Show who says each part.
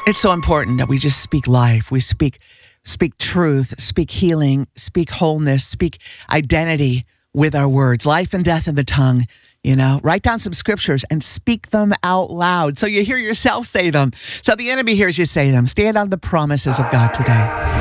Speaker 1: It's so important that we just speak life. We speak truth, speak healing, speak wholeness, speak identity with our words. Life and death in the tongue. Write down some scriptures and speak them out loud so you hear yourself say them. So the enemy hears you say them. Stand on the promises of God today.